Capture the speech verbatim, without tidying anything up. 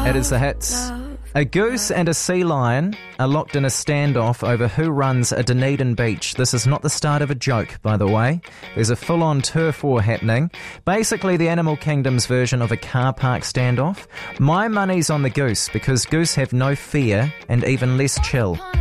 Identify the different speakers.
Speaker 1: It is the hits. A goose and a sea lion are locked in a standoff over who runs a Dunedin beach. This is not the start of a joke, by the way. There's a full-on turf war happening. Basically the animal kingdom's version of a car park standoff. My money's on the goose because goose have no fear and even less chill.